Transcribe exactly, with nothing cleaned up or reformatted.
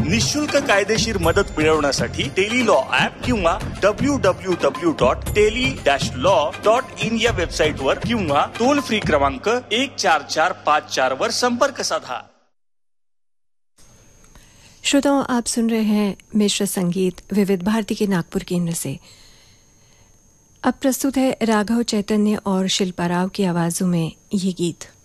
निशुल्क कायदेशीर मदत मिळवण्यासाठी टेली लॉ ऍप किंवा W W W dot tele dash law dot in या वेबसाईट वर किंवा टोल फ्री क्रमांक एक चार चार पाच चार वर संपर्क साधा। श्रोताओं, आप सुन रहे हैं मिश्र संगीत विविध भारती के नागपुर केंद्र से। अब प्रस्तुत है राघव चैतन्य और शिल्पा राव की आवाजों में ये गीत।